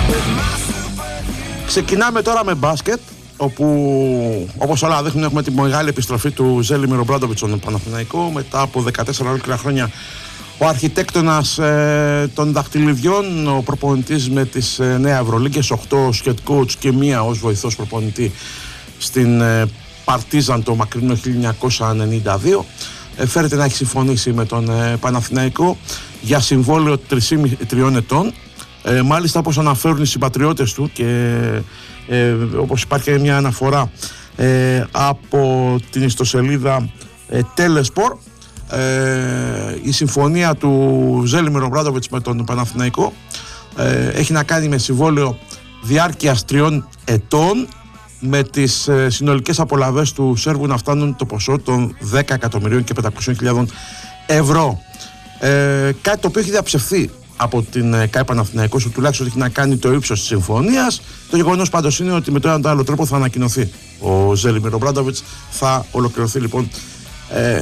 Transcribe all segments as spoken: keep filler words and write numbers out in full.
Ξεκινάμε τώρα με μπάσκετ, όπου όπως όλα δείχνουν έχουμε τη μεγάλη επιστροφή του Ζέλιμιρ Ομπράντοβιτς στον Παναθηναϊκό μετά από δεκατέσσερα ολόκληρα χρόνια. Ο αρχιτέκτονας ε, των δαχτυλιδιών, ο προπονητής με τις ε, νέα Ευρωλίγκες, οκτώ σκετ coach και μία ως βοηθός προπονητή στην ε, Παρτίζαν το μακρινό χίλια εννιακόσια ενενήντα δύο. Ε, φέρεται να έχει συμφωνήσει με τον ε, Παναθηναϊκό για συμβόλαιο τριών ετών. Ε, μάλιστα, όπως αναφέρουν οι συμπατριώτες του και ε, όπως υπάρχει μια αναφορά ε, από την ιστοσελίδα ε, Telesport, ε, η συμφωνία του Ζέλιμιρ Ομπράντοβιτς με τον Παναθηναϊκό ε, έχει να κάνει με συμβόλαιο διάρκειας τριών ετών, με τις ε, συνολικές απολαβές του Σέρβου να φτάνουν το ποσό των δέκα εκατομμυρίων και πεντακόσιες χιλιάδες ευρώ. Ε, κάτι το οποίο έχει διαψευθεί από την ΚΑΕ Παναθηναϊκός, που τουλάχιστον έχει να κάνει το ύψος της συμφωνίας. Το γεγονός πάντως είναι ότι με τον έναν άλλο τρόπο θα ανακοινωθεί ο Ζέλιμιρ Ομπράντοβιτς. Θα ολοκληρωθεί λοιπόν ε,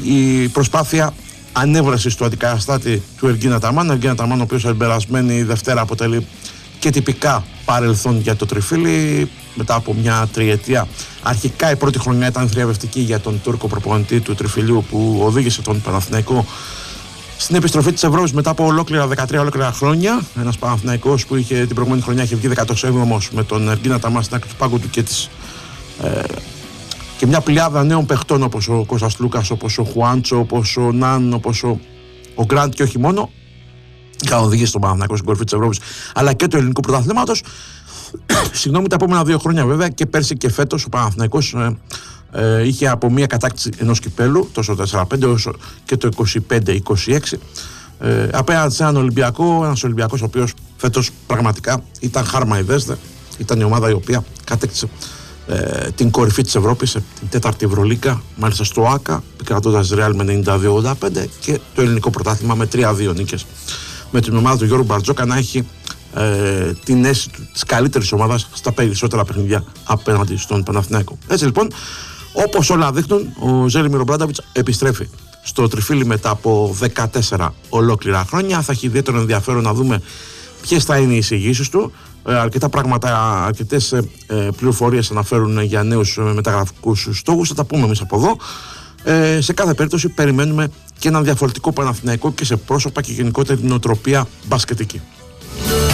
η προσπάθεια ανέβρασης του αντικαταστάτη του Εργκίν Αταμάν. Εργκίν Αταμάν, ο οποίος την περασμένη Δευτέρα αποτελεί και τυπικά παρελθόν για το τριφύλι μετά από μια τριετία. Αρχικά η πρώτη χρονιά ήταν θριαμβευτική για τον Τούρκο προπονητή του τριφυλιού, που οδήγησε τον Παναθηναϊκό στην επιστροφή της Ευρώπης μετά από ολόκληρα δεκατρία ολόκληρα χρόνια. Ένας Παναθηναϊκός που είχε, την προηγούμενη χρονιά είχε βγει δεκατοξέβδομος με τον Εργκίν Αταμάν στην άκρη του πάγκου του και, της, ε, και μια πλειάδα νέων παιχτών όπως ο Κώστας Λούκας, όπως ο Χουάντσο, όπως ο Ναν, όπως ο, ο Γκραντ και όχι μόνο. Είχαν οδηγήσει τον Παναθηναϊκό στην κορυφή της Ευρώπης αλλά και του ελληνικού πρωταθλήματος. Συγγνώμη, τα επόμενα δύο χρόνια βέβαια, και πέρσι και φέτος, ο Παναθηναϊκός ε, ε, είχε από μια κατάκτηση ενός κυπέλου, τόσο το τέσσερα πέντε όσο και το είκοσι πέντε είκοσι έξι, ε, απέναντι σε έναν Ολυμπιακό, ένας Ολυμπιακός ο οποίος φέτος πραγματικά ήταν χάρμα ιδέσδε. Ήταν η ομάδα η οποία κατέκτησε ε, την κορυφή της Ευρώπης, την τέταρτη Ευρωλίγκα, μάλιστα στο ΆΚΑ, επικρατώντας Ρεάλ με ενενήντα δύο ογδόντα πέντε, και το ελληνικό πρωτάθλημα με τρία δύο νίκες, με την ομάδα του Γιώργου Μπαρτζόκα να έχει ε, την αίσθηση της καλύτερης ομάδας στα περισσότερα παιχνίδια απέναντι στον Παναθηναϊκό. Έτσι λοιπόν, όπως όλα δείχνουν, ο Ζέλιμιρ Ομπράντοβιτς επιστρέφει στο τριφύλι μετά από δεκατέσσερα ολόκληρα χρόνια. Θα έχει ιδιαίτερο ενδιαφέρον να δούμε ποιες θα είναι οι εισηγήσεις του. Ε, αρκετά πράγματα, αρκετές ε, πληροφορίες αναφέρουν για νέους μεταγραφικούς στόχους. Θα τα πούμε εμείς από εδώ. Ε, σε κάθε περίπτωση περιμένουμε και έναν διαφορετικό Παναθηναϊκό και σε πρόσωπα και γενικότερη νοοτροπία μπασκετική.